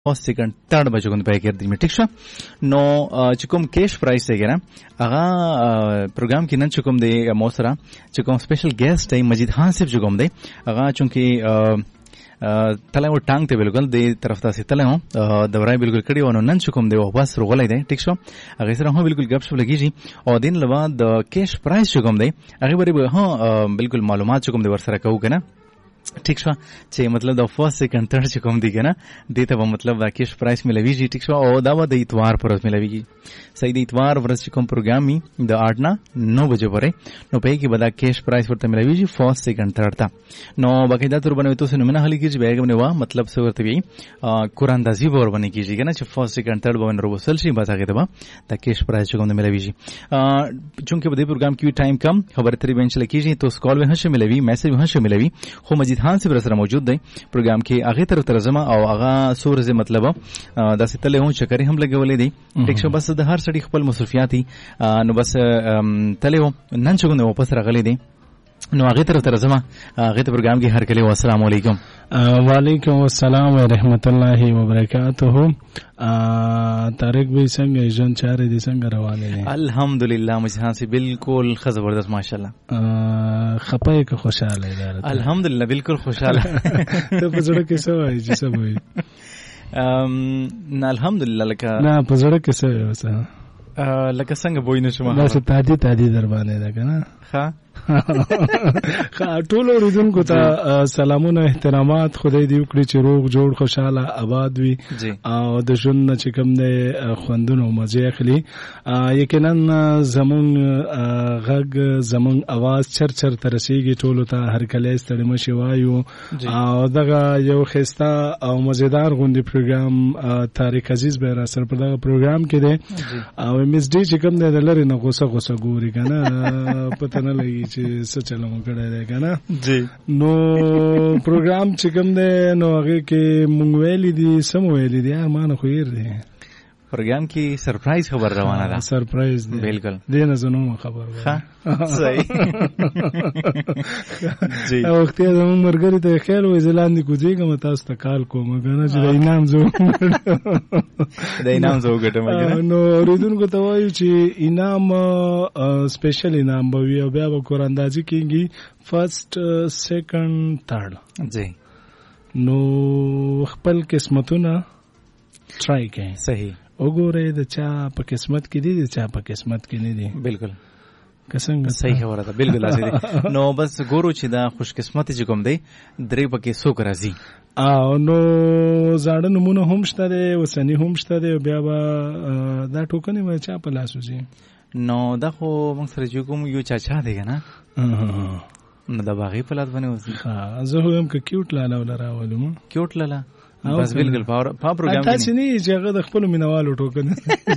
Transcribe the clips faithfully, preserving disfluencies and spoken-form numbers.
First second third बजे को पे कर दी में ठीक छ नो चुकुम कैश प्राइस है ना आगा प्रोग्राम की न चुकुम दे मोसरा चुकुम स्पेशल गेस्ट है मजीद हासिफ चुकुम दे आगा चूंकि तले वो टांग ते बिल्कुल दे तरफ ता से तले हो दवराई बिल्कुल कड़ी और नन चुकुम दे वो बस रोगला दे ठीक छ आगे सर हो बिल्कुल गपशप लगी जी और दिन लवा द कैश प्राइस चुकुम दे आगे बड़ी हां बिल्कुल मालूमात चुकुम दे वर्सरा कहू के ना ठीक छ छे मतलब द फर्स्ट सेकंड थर्ड से कम दी के ना देते वो मतलब कैश प्राइस में लवी जी ठीक छ और दावा द इतवार पर में लवी जी सही द इतवार वर्ष कम प्रोग्राम में द आठ ना नौ बजे पर नो पे की बदा कैश प्राइस पर में लवी जी फर्स्ट सेकंड थर्ड था नो बाकायदा तौर बने तो से नमना हली की बैग में वा मतलब से वर्त भी कुरानदाजी वर बने की जी के ना फर्स्ट सेकंड थर्ड बन रो सलसी बता के दबा द कैश प्राइस कम में लवी जी चूंकि बदे प्रोग्राम की टाइम कम खबर तरी बेंच लगी जी तो कॉल में हश में लवी मैसेज में हश में लवी हो मजीद हां से बरसरा मौजूद है प्रोग्राम के आगे तरफ तरजमा और आगा सूर से मतलब दस तले हूं चकरी हम लगे वाले दी ठीक छ बस हर सड़ी खपल मुसफियाती नो बस तले हो नन चुगने वापस रगले दी नो आगे तरफ तरजमा आगे प्रोग्राम के हर कले अस्सलाम वालेकुम वालेकुम अस्सलाम व रहमतुल्लाहि व बरकातहू तारिक भाई संग जन चार दि संग रवाने हैं अल्हम्दुलिल्लाह मुझे हां से बिल्कुल जबरदस्त माशाल्लाह खपाए का खुशहाल है यार अल्हम्दुलिल्लाह बिल्कुल खुशहाल है तो पजड़ा कैसे है जी सब है अम अल्हम्दुलिल्लाह लका ना पजड़ा कैसे है वैसा लका संग बोइनो शुमा बस तादी तादी दरबाने लगा ना हां ټول اوریدونکو ته سلامونه احترامات خدای دې وکړي چې روغ جوړ خوشاله آباد وي او د ژوند چې کوم د خوندونو مزه اخلي یقینا زمون غږ زمون आवाज چر چر ترسيږي ټول ته هر کله ستړي مشي وایو او دغه یو خسته او مزیدار غونډې پروګرام طارق عزیز به را سره په دغه پروګرام کې دی او ام اس ډي چې کوم د لری نه غوسه غوسه ګوري کنه پته نه لګي چې څه چلو کړه دی کنه جی نو پروګرام چې کوم دی نو هغه کې مونږ ویلې دي سم ویلې دي ارمان خو یې دی प्रोग्राम की सरप्राइज खबर रवाना था सरप्राइज बिल्कुल देना सुनो खबर हाँ सही जी वक्त زمون مرګري ته خیر وې زلاندې کوځي کوم تاسو ته کال کوم کنه چې انعام زو د انعام زو ګټم نو ورودونکو ته وایو چې انعام سپیشل انعام به وي او بیا به قراندازي کیږي فرست سیکنډ تھرد جی نو خپل قسمتونه ټرای کړئ صحیح وګورئ د چا په قسمت کې دي د چا په قسمت کې نه دي بالکل څنګه صحیح خبره ده بالکل راځي نو بس ګورو چې دا خوش قسمت چې کوم دی درې پکې څوک راځي او نو زاړه نمونه هم شته دی وسنی هم شته دی بیا به دا ټوکنې مې چا په لاس وځي نو دا خو موږ سره جو کوم یو چاچا دی کنه نو دا باغې په لاس باندې وځي ها زه هم کې کیوټ لاله ولراولم کیوټ لاله بس بالکل پاور پا پروګرام کې تاسو نه چې هغه د خپل مینوالو ټوکن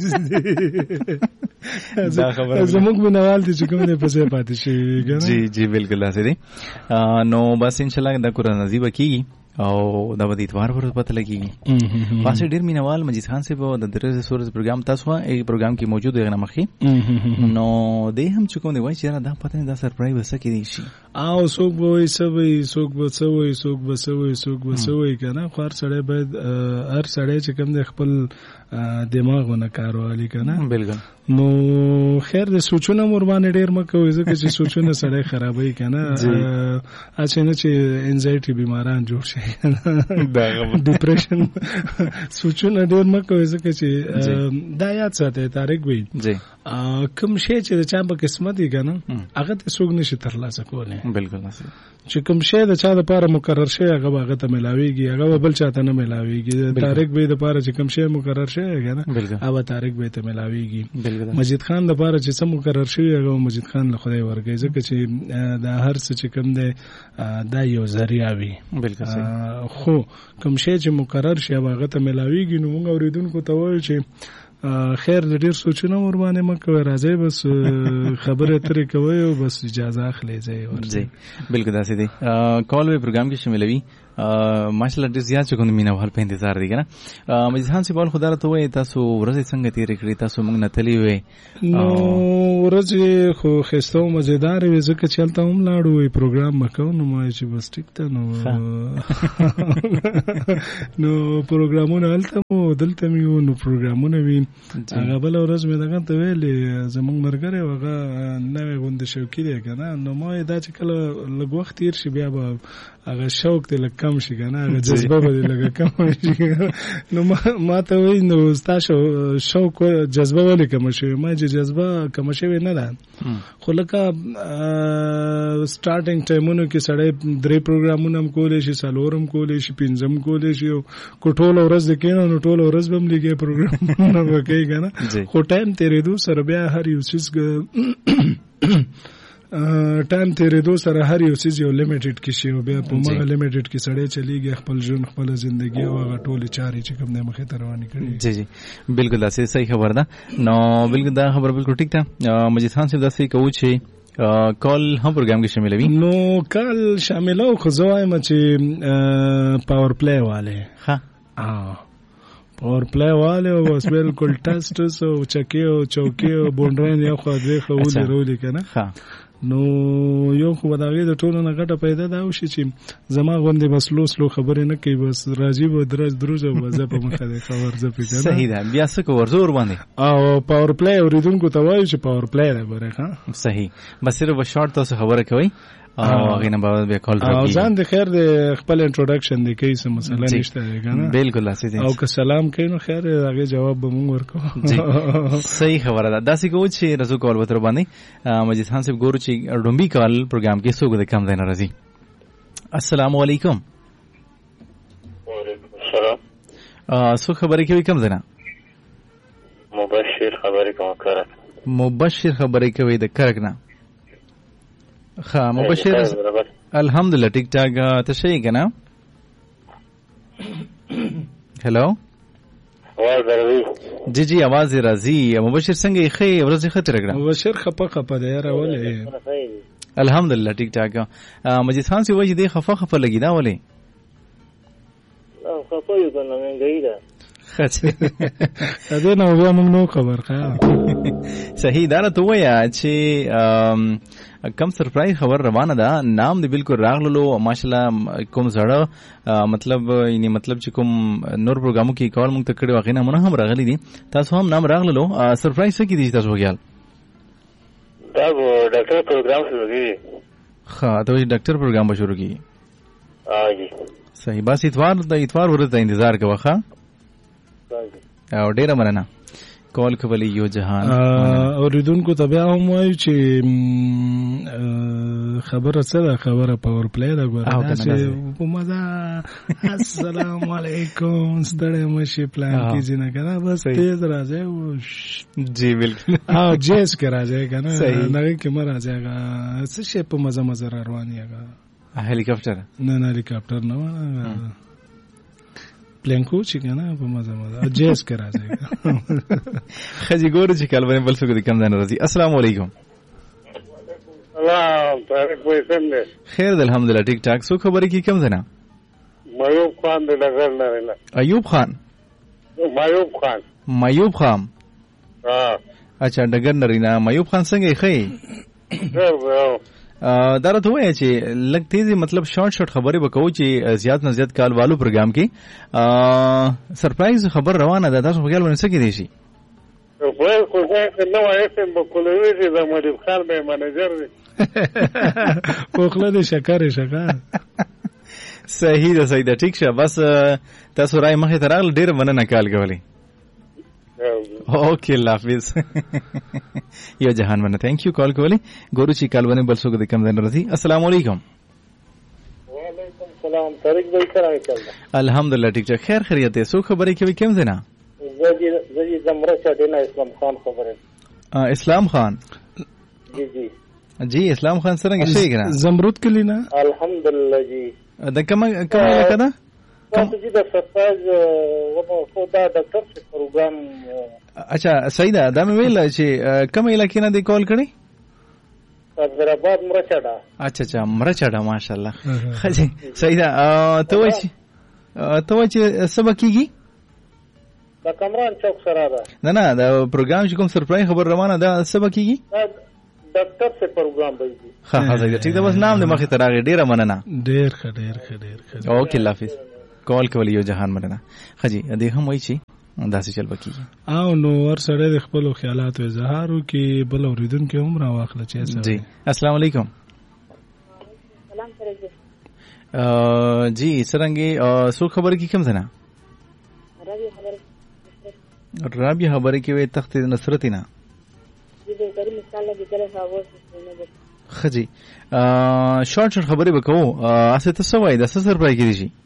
دا خبره زموږ مینوال دي چې کوم نه پسې پاتې شي جی جی بالکل لاسه دي نو بس ان شاء الله دا قرآن نصیب کیږي او دا ودی اتوار پر پته لګیږي واسه ډیر مینوال مجید خان سے په د درې سورز پروګرام تاسو ای پروګرام کې موجود دی غنمخي نو دې هم چې کوم دی وای چې دا پته نه دا سرپرایز وسه کې شي او څوک به وي سوي څوک به سوي څوک به سوي څوک به سوي کنه خو هر سړی باید هر سړی چې کوم د خپل دماغونه کاروالی کنه بالکل نو خیر د سوچونه مور باندې ډیر مکه وي ځکه چې سوچونه سړی خرابوي کنه اچھا نه چې انزایټي بیماران جوړ شي دا ډیپریشن سوچونه ډیر مکه وي ځکه چې دا یاد ساتي طارق وي جی کوم شی چې چا په قسمت یې کنه هغه ته څوک نشي ترلاسه کولی بالکل چې کوم شی د چا لپاره مقرر شي هغه هغه ته ملاويږي هغه بل چاته نه ملاويږي طارق به د لپاره چې کوم شی مقرر شي کنه هغه طارق به ته ملاويږي مجید خان د لپاره چې څه مقرر شي هغه مجید خان له خدای ورګي ځکه چې دا هر څه چې کوم دی دا یو ذریعہ وي بالکل خو کوم شی چې مقرر شي هغه ته ملاويږي نو موږ اوریدونکو ته وایو چې خیر د ډیر سوچونه ور باندې مکه راځي بس خبره ترې کوي او بس اجازه اخلي ځای ورځي بالکل داسې دی کال وی پروګرام کې شامل وي ماشاءالله ډېر زیات چې کوم مینوال په انتظار دي کنه. مجید خان صاحب خدای ته وایي تاسو ورځې څنګه تیرې کړې؟ تاسو موږ نه تللی وې؟ نو ورځې خو ښایسته او مزیدارې وې ځکه چې هلته هم لاړو وې پروګرام مه کوو. نو ما وایي چې بس ټیک ده. نو نو پروګرامونه هلته مو دلته مې وو. نو پروګرامونه وي. هغه بله ورځ مې دغه ته ویلې زموږ ملګری و هغه نوی غوندې شوقي دی که نه. نو ما وایي دا چې کله لږ وخت تېر شي بیا به هغه شوق دی لږ کم شي که نه. هغه جذبه به دې لږه کم شي. نو ما ته وایي نو ستا شوق جذبه ولې کمه شوې؟ ما چې جذبه کمه شوې نه ده، خو لکه سټارټینګ ټایمونو کې سړی درې پروګرامونه هم کولی شي، څلور هم کولی شي، پنځه هم کولی شي. خو ټوله ورځ د کېنه نو ټوله ورځ به هم لګي پروګرامونه به کوي که نه. خو ټایم تېرېدو سره بیا هر یو څیز ټایم تېرېدو سره هر یو څیز یو لیمیټډ کې شي او بیا په مغه لیمیټډ کې سړی چلیږي خپل ژوند خپل ژوندګي او هغه ټولې چارې چې کوم دی مخې ته روانې کړي. جی جی بالکل داسې صحیح خبر ده. نو بالکل دا خبر بالکل ټیک ده. مجید خان صاحب داسې کوو چې کال هم پروګرام کې شاملوي. نو کال شاملو خو زه وایم چې پاور پلی والے ها پاور پلی والے او بس بالکل ټسټ او چکی او چوکي او بونډرین یو خو دوی خو ولې رولې که نه. نو یو خو به د هغې د ټولو نه ګټه پیدا دا وشي چې زما غوندې بس لو سلو خبرې نه کوي، بس راځي به درز دروز او به زه په مخه دی خبر زه پې که نه. صحیح ده. بیا څه کوو ورځو ورباندې او پاور پلی اورېدونکو ته وایو چې پاور پلی دی ګورې. ښه صحیح. بس صرف به شارټ تاسو خبره کوئ او هغې نه به بیا کال راکېږي. او ځان د خیر د خپل انټروډکشن دی کوي، څه مسله نشته دی که نه. بالکل داسې دی. او که سلام کوي نو خیر هغې جواب به مونږ ورکوو. صحیح خبره ده. داسې کوو چې رسو کال به تر باندې مجید خان صاحب ګورو چې ډومبي کال پروګرام کې څوک د کم ځای نه راځي. السلام علیکم. وعلیکم السلام. څوک خبرې کوي کم ځای نه؟ مبشر خبرې کوم کرک. مبشر خبرې کوي د کرک نه. ښه مبشر الحمدلله ټیک ټاک. ته ښه یې که نه؟ هلو جی جی आवाज راځي. مبشر څنګه یې؟ ښه ورځ یې ښه تېره کړه؟ مبشر خپه خپه دی یاره. ولې؟ الحمدلله ټیک ټاک. مجید خان صاحب وایي چې دی خفه خفه لګي دا ولې؟ خفه یو که نه مهنګایي ده. دې نه بیا موږ نو خبر. ښه صحیح. دا راته ووایه چې کم سرپرایز خبر روانه ده. نام دی بالکل راغللو ماشاءالله. کوم زړه مطلب یعنی مطلب چې کوم نور پروګرامو کې کال مونږ ته کړي هغې نامونه هم راغلي دي. تاسو هم نام راغللو. سرپرایز څه کې دي چې تاسو وګیال؟ دا به ډاکټر پروګرام شروع کېږي. ښه ته وایي ډاکټر پروګرام به شروع کېږي. جی صحیح. بس اتوار د اتوار ورځ ته انتظار کوه. ښه او ډېره مننه کال کولی یو جهان. اوریدونکو ته بیا هم وایو چې خبره څه ده؟ خبره پاور پلی ده. ګوره داسې په مزه السلام علیکم ستړی مه شي پلان کېږي نه که نه. بس تیز راځئ جی بالکل. جیز کې راځئ که نه، نغې کې مه راځئ. هغه څه شی په مزه مزه را روان یې؟ هغه هلیکاپټر نه نه هلیکاپټر نه وه پلینکو چې که نه په مزه مزه جیز کې راځئ. ښځې ګورو چې کال باندې بل څوک د کم ځای نه راځي. السلام علیکم. سلام طارق بھائی څنګه؟ خیر ده الحمدلله ټیک ټاک. څوک خبرې کوي کم ځای نه؟ معیوب خان د ډګر نارینه. ایوب خان؟ معیوب خان. معیوب خان. اچھا ډګر نارینه. معیوب خان څنګه یې؟ ښه یې؟ دا راته ووایه چې لږ تیزې مطلب شارټ شارټ خبرې به کوو چې زیات نه زیات کال والو پروګرام کې سرپرایز خبر روانه ده. تاسو په خیال باندې څه کېدی شي؟ سرپرایز خو نه وایي چې به کولوي چې د مدیر خان به منیجر دی. پوخله دی شکر شکر. صحیح ده صحیح ده ټیک شه. بس تاسو رای مخې ته راغله. ډېره مننه کال کولی. اوکې الله حافظ. یو جهان مننه. تھینک یو کال کولی. ګورو چې کال باندې بل څوک د کم ځای نه راځي. السلام علیکم. وعلیکم السلام. طارق بھائی څنګه چل ده؟ الحمدلله ټیک ټاک. خیر خیریت دی. څوک خبرې کوي کم ځای نه؟ زه دې زمره چاټینه اسلام خان خبره. اسلام خان. جی جی جی اسلام خان څنګه شي کنه؟ زمرود کلی نه. الحمدلله جی. د کومه کومه علاقه ده؟ تاسو چې د سرپرایز وو دا ډاکټر پروګرام. اچھا صحیح ده. دا مې ویل چې کومه علاقې نه دی کال کړی؟ حیدرآباد مرچډا. اچھا اچھا مرچډا ماشاءالله. خجی صحیح ده. ته وای چې ته وای چې سبا کیږي د کمران چوک سره ده. نه نه دا پروګرام چې کوم سرپرایز خبر روانه ده سبا کیږي دفتر سے پروګرام دی. ها ها ٹھیک ده. بس نام دې مخې ته راغی. ډیره مننه. ډیر ښه ډیر ښه ډیر ښه. اوکې الله حافظ. کال کولی یو جهان مننه. خجی دې هم وای چې داسې چل وکیږي او نو ور سره د خپل خیالات او اظهار وکي بل اوریدونکو هم را واخله چې جی السلام علیکم. سلام سره جی سرنګي سو خبر کی کوم ځنه رابي خبر رابي خبر کی وې تخت نصرتینا دې کاری مثال لګی کله هاوس نه خجی شارټ شارټ خبرې وکاو اسه تاسو وای د سر پرای کی دي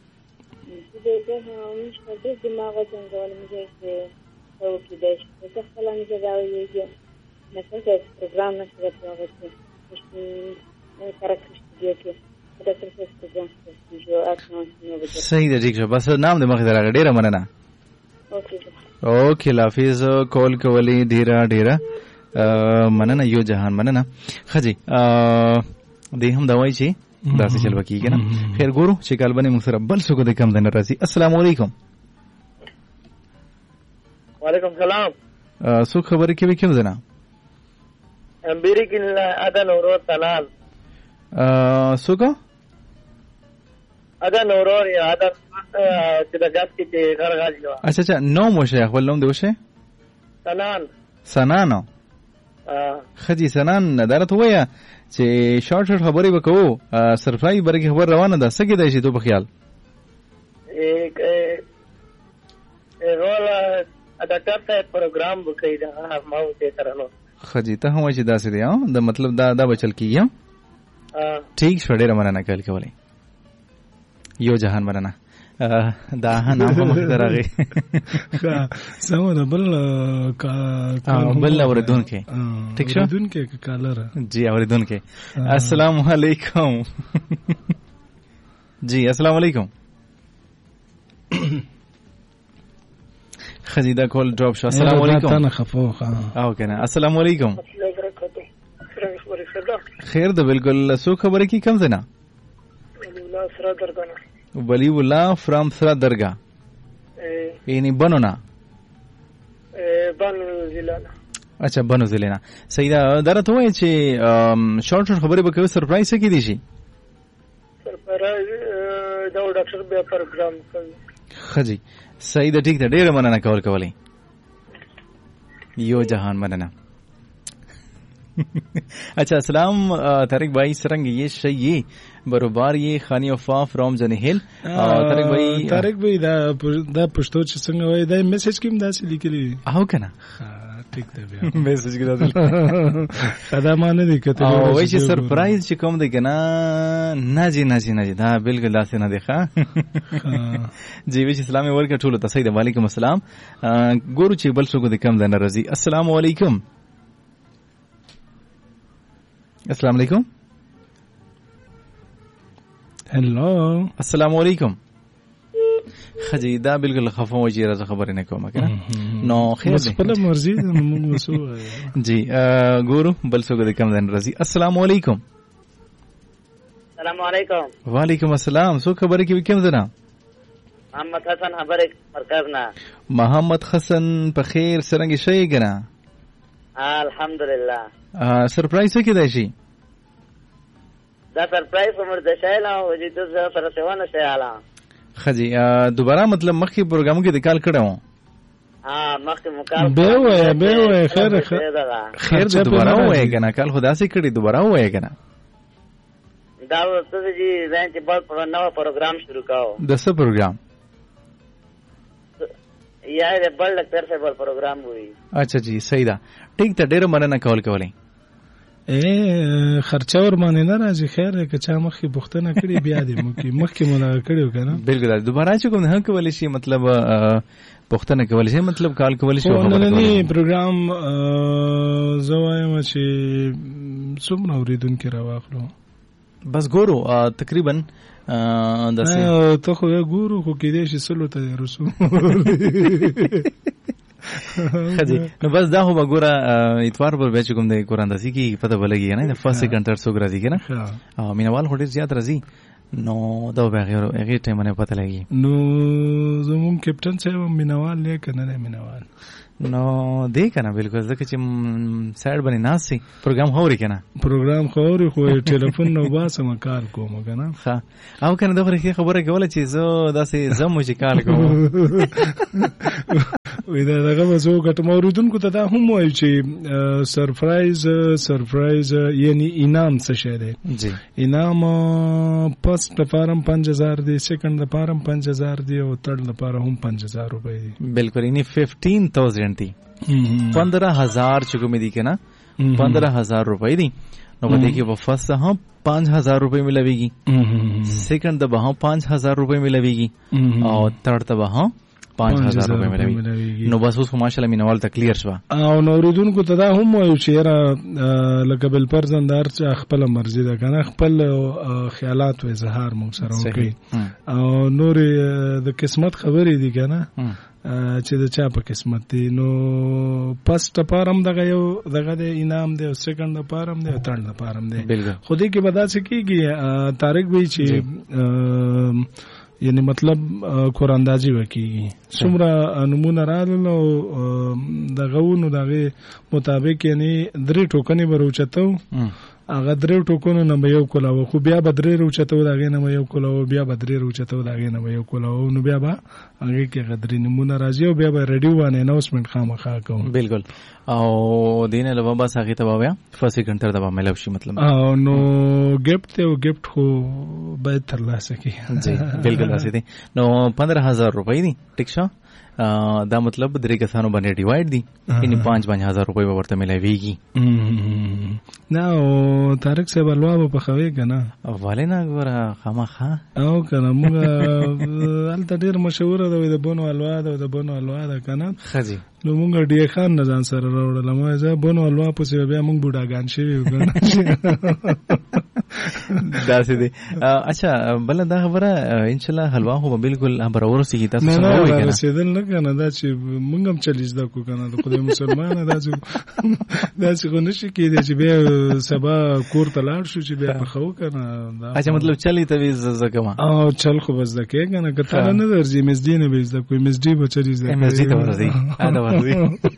دې دماغ څنګه ولې چې او کې دې څه خلک نه راوي چې مثلا چې پروګرام نه شي راوځي چې کارکټریستیک کې دا څه څه پروګرام چې اکشن صحیح دی. ٹھیک ہے بس نام دې مخې راغی. ډیره مننه. اوکې اوکې لافیز کال کولی ډیره ډیره مننه. یو جهان مننه. خجی دې هم دا وایي چې داسې چل وکیږي نه. خیر ګورو چې کال باندې موږ سره بل څه کو د کم دنه راځي. السلام علیکم. وعلیکم السلام. سو خبرې کې کوم ځنا امبيري کې ادا نورور تلال سو کو ادا نورور یا ادا چې د ګاز کې غر غالي و. اچھا اچھا نو موشه خپل نوم دی وشه سنان سنانو. خجی سنان درته ویا چې شارټ شارټ خبرې وکاو سرپرایز برګه خبر روانه ده سګی دی شي تو په خیال ایک رول ادا ټاپ پروګرام وکړي دا ما وته ترنو. خجی ته هم چې داسې دی دا مطلب دا دا بچل کیږي. ٹھیک شوړې رمنه کول کولې یو جهان مننه. دا نام هم درغه سمو ده بل کا بل اوردون کې ٹھیک شو اوردون کې کالر جی اوردون کې. السلام علیکم. جی السلام علیکم. خزیدہ کال ڈراپ شو. السلام علیکم. تنه خفوخ او کنه السلام علیکم. خیر ده بالکل. سو خبره کی کم زنا ولی الله فرام سرا درگاه یعنی بنونا بنو زیلانا. اچھا بنو زیلانا. صحیح ده. درته وای چې شارټ شارټ خبرې به کوي سرپرایز کې دي شي سرپرایز دا ډاکټر به پروګرام کوي. خجی صحیح ده. ٹھیک ده. ډیره مننه کول کولی یو جهان مننه. اچھا السلام طارق بھائی سرنگ یہ شی بروبار یہ خانی وفا فرام جنهل. طارق بھائی طارق بھائی دا دا پښتو چې څنګه وای دا میسج کیم داسې لیکلی او کنه ٹھیک ده بیا میسج کې داسې دا معنی دی کته او وای چې سرپرایز چې کوم دی کنه نه جی نه جی نه جی دا بالکل داسې نه دی ښا جی وی اسلام ورکه ټول ته صحیح. وعلیکم السلام. ګورو چې بل څه کو د کم د ناراضي. السلام علیکم. السلام علیکم. هلو السلام علیکم. خجی دا بالکل خفه وجی راز خبر نه کوم کنه نو خیر دی خپل مرزي موږ وسو جی ګورو بل څه د کم دن راځي. السلام علیکم. السلام علیکم. وعلیکم السلام. سو خبر کی کوم زنا محمد حسن خبر مرکز نه محمد حسن په خیر سرنګ شي کنه الحمدلله. سرپرایز کې دی شي دا سرپرایز عمر د شایلا او چې تاسو سره سوانه شایلا خجی دوباره مطلب مخکې پروګرامو کې د کال کړو ها مخکې مکال به وای به وای خیر خیر د دوباره وای کنه کال خدا سي کړی دوباره وای کنه دا څه دي ځان چې بل پر نو پروګرام شروع کاو. د څه پروګرام یا د بل ډاکټر سے بل پروګرام وای. اچھا جی صحیح ده. ټیک ته ډیره مننه کول کولای اے خرچه ور باندې نه راځي. خیر که چا مخکې بوختنه کړی بیا دې مو کې مخکې مونږ کړیو کنه بالکل دوباره چې کوم نه کولای شي مطلب بوختنه کولای شي مطلب کال کولای شي. نه نه پروګرام زوایم چې څومره اوریدونکو راوخلو بس ګورو تقریبا داسې ته خو ګورو خو کې دې شي سلو ته رسو خدي نو بس دا هو وګوره اتوار پر به چې کوم د قرآن داسي کی پته ولګي نه د فرست سیکنډ تر څو راځي کنه او مینوال هډیر زیات راځي نو دا به غیر هغه ټیم نه پته لګي نو زمون کیپټن صاحب مینوال نه کنه مینوال نو دی کنه بالکل ځکه چې سایډ باندې ناسي پروګرام هوري کنه پروګرام خوري خو ټلیفون نو باسم کار کوم کنه ها او کنه دا خبره کوله چې زه داسې زمو چې کار کوم وې دا دغه وسو کټ موریدونکو ته دا هم وایي چې سرپرایز سرپرایز یعنی انعام څه شی دی جی انعام پس لپاره پنځه هزار دی سیکنډ لپاره پنځه هزار دی او تړ لپاره هم پنځه هزار روپۍ دی بالکل یعنی پندرہ ہزار دی پندرہ ہزار چکو میں دی کے نا پندرہ ہزار روپے دی نو دیکھیے وہ فرسٹ ہاں پانچ ہزار روپے میں لگے گی سیکنڈ دبا ہاں پانچ ہزار روپے میں لگے گی اور تھرڈ دبا ہاں پانچ هزار روپے میں لگے نو بس اوس ماشاءالله مینوال ته کلیر شو او نو ورودونکو ته دا هم وایو چې را لکه بل پرزندار چې خپل مرزي ده کنه خپل خیالات او اظهار مو سره وکي او نور د قسمت خبرې دي کنه چې د چا په قسمت دي نو پسټ پارم دغه یو دغه د انعام دی او سیکنډ پارم دی او ترډ پارم دی خو دې کې بدا څه کیږي طارق وی چې یعنی مطلب قراندازي وکي څومره نمونه راغلل او دغه ونو دغه مطابق یعنی درې ټوکنې وروچتو هغه درې ټوکنو نه به یو کولاو خو بیا به درې روچتو دغه نه یو کولاو بیا به درې روچتو دغه نه یو کولاو نو بیا به هغه کې غدري نمونه راځي او بیا به ریډیو باندې اناونسمنت خامخا کوم بالکل او دین له بابا ساغي ته بابا فرست سیکنډ ته ملو شي مطلب او نو گفت ته او گفت خو به تر لاسه کی جی بالکل اسې دي نو پندرہ ہزار روپۍ دي ټیک شو دا مطلب درې کسانو باندې ډیوایډ دي یعنی پانچ پانچ هزار روپۍ به ورته ملويږي نه او طارق صاحب الوا په خوي کنه والے نه ګوره خامخا او کنه موږ الته ډیر مشهور ده د بونو الوا ده د بونو الوا ده کنه خجی نو موږ ډیر خان نه ځان سره راوړل ما زه بونو الوا په سی بیا موږ بوډاګان شي کنه داسې دي اچھا بل دا خبره ان شاء الله حلوا هو بالکل برابر سي تاسو نه نه رسیدل نه کنه دا چې موږ هم چلیز دا کو کنه د خدای مسلمانانه دا چې دا چې کو نشي کېدی چې بیا سبا کور ته لاړ شو چې بیا په خو کنه اچھا مطلب چلی ته ویز زکما او چل خو بس دکې کنه کته نه درځي مزدي نه ویز د کوئی مزدي به چلیز دا مزدي ته ورځي ادا ورځي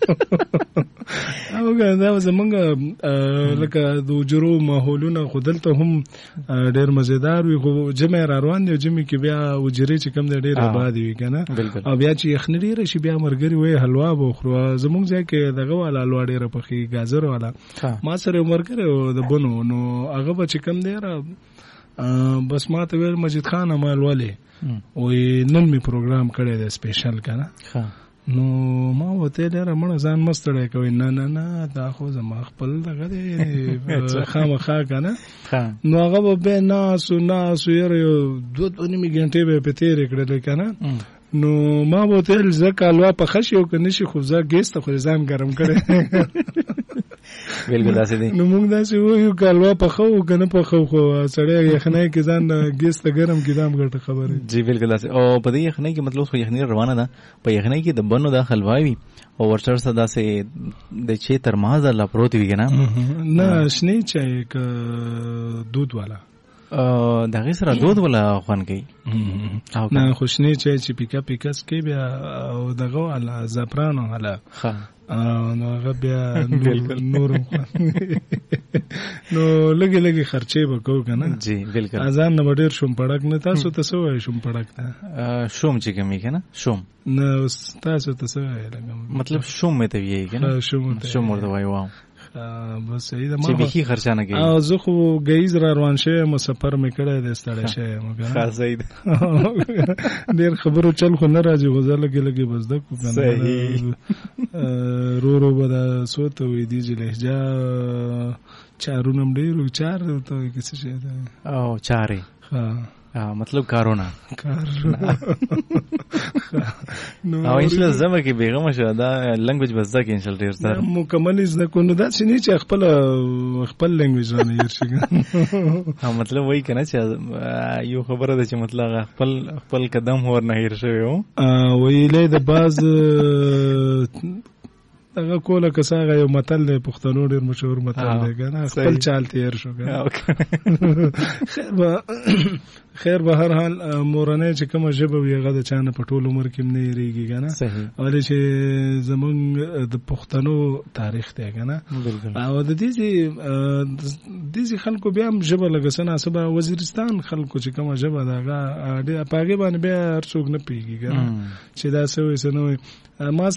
او دا زمونږ لکه د جرو ماحولونه خودلته هم ډیر مزیدار وي خو جمع را روان دي جمع کې بیا وجري چې کم د ډیر آباد وي کنه او بیا چې یخنی ډیر شي بیا مرګري وي حلوا به خو زمونږ ځای کې دغه والا حلوا ډیر پخې گازر والا ما سره مرګره د بنو نو هغه به چې کم دی را بس ما ته ویل مجید خان امال والے وې نن می پروګرام کړی دی سپیشل کنه نو ما وته لره مړ ځان مستړی کوي نه نه نه دا خو زما خپل دغه دی خامخا کنه نو هغه به ناسو ناسو یو دوه دوه نیمه غنټه به په تیر کړل کنه نو ما وته ځکه الوا په خشي او کني شي خو ځا ګیس ته خو ځان ګرم کړي بالکل داسې دي نو موږ داسې وایو کالوا په خو کنه په خو خو سړی یخنۍ کې ځان ګیس ته ګرم کیدام ګټه خبره جی بالکل داسې او په دې یخنۍ کې مطلب خو یخنۍ روانه ده په یخنۍ کې د بنو د حلواوي او ورسره صدا سه د چې تر ماز الله پروت وی کنه نه شنه چای ک دود والا دا غي سره دود ولا خوان کوي نه خوشنی چای چې پیکا پیکاس کې بیا او دغه والا زعفرانو والا ها نو هغه بیا نور نو لګي لګي خرچې وکاو کنه جی بالکل اذان نه ډیر شوم پړک نه تاسو ته سوې شوم پړک ته شوم چې کومې کنه شوم نه تاسو ته سوې لګم مطلب شوم مې ته ویې کنه شوم شوم ورته وایو بس صحیح ده ما چې به خرچانه کوي او زه خو غیز را روان شه مسافر مې کړه د ستړی شه مګر ها صحیح ده ډیر خبرو چل خو نه راځي غوځه لګي لګي بس د کو کنه صحیح رو رو بدا سوت وې دي چې لهجه چارونم ډیر چار ته کیسه شه ده او چارې ها مطلب کارونا کار او انشاءالله زما کې بیغمه شه دا لنګویج بس ځکه انشاءالله ډیر ستاره مکمل زده کو نو دا چې نه چې خپل خپل لنګویج نه یې شي ها مطلب وای کنه چې یو خبره ده چې مطلب خپل خپل قدم ور نه هیر شوی او ویلې د باز هغه کوله که څنګه یو متل دی پښتنو ډېر مشهور متل دی کنه خپل چال تیر شو کنه خیر به خیر به هر حال مورنۍ چې کومه ژبه وي هغه د چا نه په ټول عمر کې نه هېرېږي کنه ولې چې زمونږ د پښتنو تاریخ دی کنه او د دې دې خلکو بیا هم ژبه لږ څه ناسبه وزیرستان خلکو چې کومه ژبه ده هغه په هغې باندې بیا هر څوک نه پوهېږي کنه چې دا څه وایي څه نه وایي ما